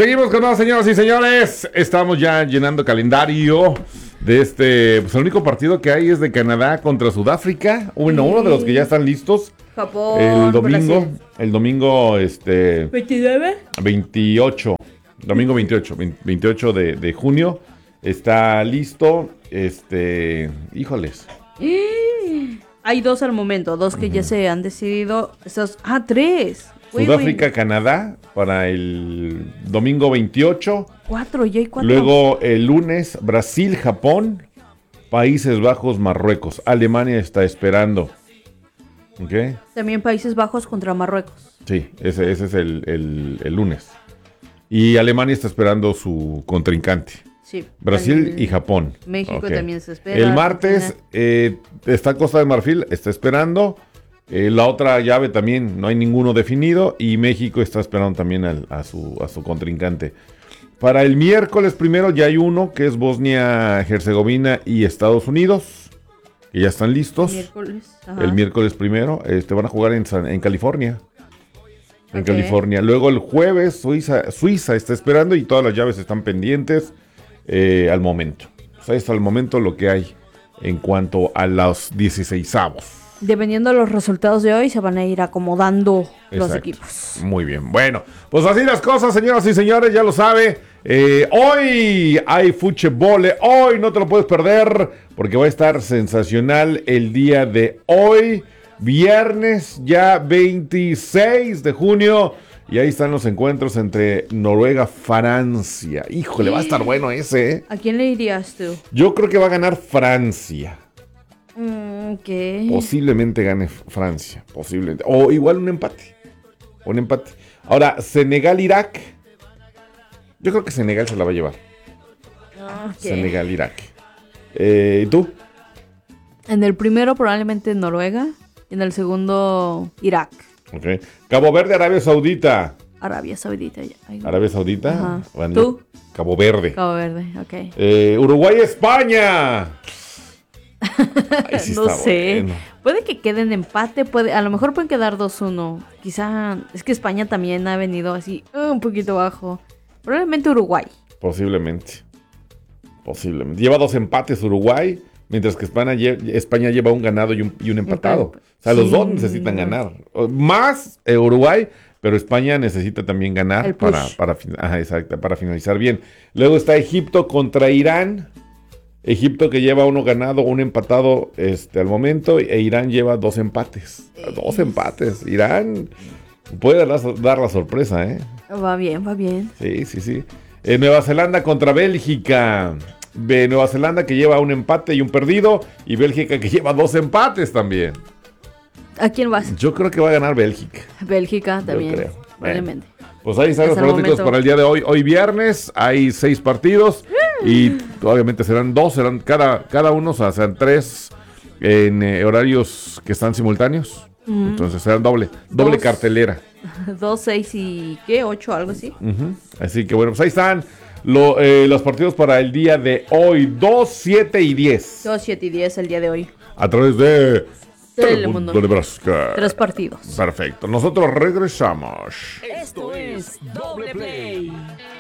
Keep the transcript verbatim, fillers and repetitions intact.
Seguimos con más, señoras y señores. Estamos ya llenando calendario de este. Pues el único partido que hay es de Canadá contra Sudáfrica. Bueno, Sí. uno de los que ya están listos. Japón, El domingo. Brasil. El domingo, este. ¿veintinueve? veintiocho. Domingo veintiocho. veintiocho de, de junio. Está listo. Este. Híjoles. Hay dos al momento, dos que ya se han decidido. Esos, ah, tres. Uy, Sudáfrica, uy. Canadá para el domingo veintiocho. Cuatro, ya hay cuatro. Luego el lunes, Brasil, Japón, Países Bajos, Marruecos. Alemania está esperando. ¿Ok? También Países Bajos contra Marruecos. Sí, ese, ese es el, el- el lunes. Y Alemania está esperando su contrincante. Sí. Brasil El- y Japón. México Ok. también se espera. El martes Argentina. eh, está Costa de Marfil, está esperando. Eh, la otra llave también no hay ninguno definido. Y México está esperando también al- a, su, a su contrincante. Para el miércoles primero ya hay uno que es Bosnia, Herzegovina y Estados Unidos. Que ya están listos. Miércoles. Ajá. El miércoles primero. Este, van a jugar en, San- en California. En Ok. California. Luego el jueves Suiza, Suiza está esperando y todas las llaves están pendientes eh, al momento. O sea, es al momento lo que hay en cuanto a los dieciseisavos. Dependiendo de los resultados de hoy, se van a ir acomodando los Exacto. equipos. Muy bien. Bueno, pues así las cosas, señoras y señores, ya lo sabe. Eh, hoy hay fútbol. Hoy no te lo puedes perder porque va a estar sensacional el día de hoy. Viernes ya veintiséis de junio. Y ahí están los encuentros entre Noruega, Francia. Híjole, va a estar bueno ese, ¿eh? ¿A quién le irías tú? Yo creo que va a ganar Francia. Mm, ¿Qué? Posiblemente gane Francia, posiblemente. O igual un empate. Un empate. Ahora, Senegal-Irak. Yo creo que Senegal se la va a llevar. Ah, ¿qué? Senegal-Irak. Eh, ¿y tú? En el primero probablemente Noruega. Y en el segundo Irak. Ok. Cabo Verde, Arabia Saudita. Arabia Saudita. ya. Ay, Arabia Saudita. Ajá. Bueno, ¿Tú? Cabo Verde. Cabo Verde, ok. Eh, Uruguay, España. Ay, sí no está sé. bueno. Puede que queden empate, puede, a lo mejor pueden quedar dos uno. Quizá, es que España también ha venido así uh, un poquito bajo. Probablemente Uruguay. Posiblemente. Posiblemente. Lleva dos empates Uruguay, mientras que España, lle- España lleva un ganado y un, y un empatado. O sea, los Sí. dos necesitan ganar. O- Más eh, Uruguay, pero España necesita también ganar El push. para, para, fin- ajá, exacto, para finalizar bien. Luego está Egipto contra Irán. Egipto que lleva uno ganado, un empatado este, al momento, e Irán lleva dos empates. Dos empates. Irán puede dar la, dar la sorpresa, ¿eh? Va bien, va bien. Sí, sí, sí. Eh, Nueva Zelanda contra Bélgica. Ve, Nueva Zelanda que lleva un empate y un perdido. Y Bélgica que lleva dos empates también. ¿A quién vas? Yo creo que va a ganar Bélgica. Bélgica también. creo. Probablemente. Pues ahí están los Hasta el pronósticos momento. para el día de hoy. Hoy viernes hay seis partidos. Y obviamente serán dos, serán cada, cada uno, o sea, serán tres en eh, horarios que están simultáneos. Entonces serán doble, doble Dos. cartelera. Dos, seis y ¿qué? Ocho, algo así. Ujú. Así que bueno, pues ahí están lo- eh, los partidos para el día de hoy, dos, siete y diez. Dos, siete y diez el día de hoy. A través de Telemundo. de Nebraska. Tres partidos. Perfecto. Nosotros regresamos. Esto es Doble Play.